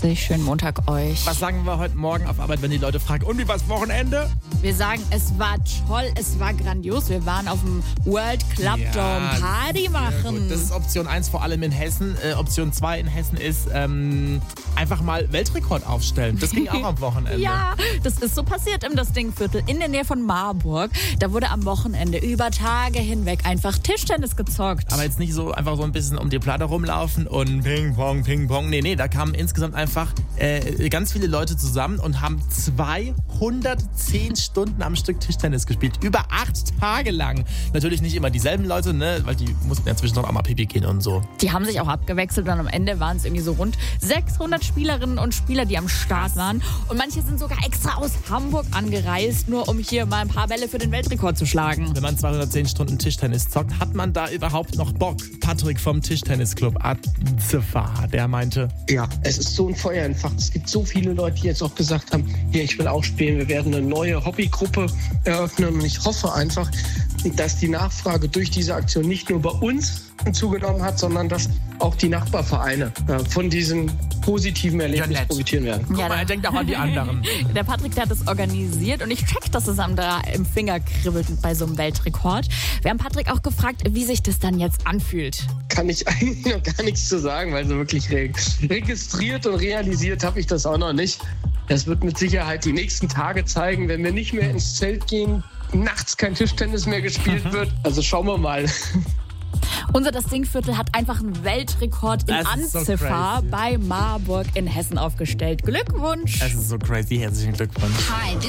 Schönen Montag euch. Was sagen wir heute Morgen auf Arbeit, wenn die Leute fragen, und wie war's Wochenende? Wir sagen, es war toll, es war grandios. Wir waren auf dem World Club Dome Party machen. Gut. Das ist Option 1, vor allem in Hessen. Option 2 in Hessen ist einfach mal Weltrekord aufstellen. Das ging auch am Wochenende. Ja, das ist so passiert im Das Dingviertel in der Nähe von Marburg. Da wurde am Wochenende über Tage hinweg einfach Tischtennis gezockt. Aber jetzt nicht so einfach so ein bisschen um die Platte rumlaufen und Ping-Pong, Ping-Pong. Nee, da kamen insgesamt einfach ganz viele Leute zusammen und haben 210 Stunden am Stück Tischtennis gespielt. Über 8 Tage lang. Natürlich nicht immer dieselben Leute, ne? Weil die mussten ja zwischendurch auch mal Pipi gehen und so. Die haben sich auch abgewechselt und am Ende waren es irgendwie so rund 600 Spielerinnen und Spieler, die am Start waren. Und manche sind sogar extra aus Hamburg angereist, nur um hier mal ein paar Bälle für den Weltrekord zu schlagen. Wenn man 210 Stunden Tischtennis zockt, hat man da überhaupt noch Bock? Patrick vom Tischtennisclub Azefar, der meinte... Ja, es ist so ein Feuer entfacht. Es gibt so viele Leute, die jetzt auch gesagt haben, hier, ich will auch spielen. Wir werden eine neue Hobbygruppe eröffnen und ich hoffe einfach, dass die Nachfrage durch diese Aktion nicht nur bei uns zugenommen hat, sondern dass auch die Nachbarvereine von diesem positiven Erlebnis profitieren werden. Guck mal, er denkt auch an die anderen. Der Patrick, der hat es organisiert und ich check, dass es am im Finger kribbelt bei so einem Weltrekord. Wir haben Patrick auch gefragt, wie sich das dann jetzt anfühlt. Kann ich eigentlich noch gar nichts zu sagen, weil so wirklich registriert und realisiert habe ich das auch noch nicht. Das wird mit Sicherheit die nächsten Tage zeigen, wenn wir nicht mehr ins Zelt gehen, nachts kein Tischtennis mehr gespielt wird. Also schauen wir mal. Unser Das Dingviertel hat einfach einen Weltrekord in Anziffer bei Marburg in Hessen aufgestellt. Glückwunsch! Das ist so crazy. Herzlichen Glückwunsch. Hi, this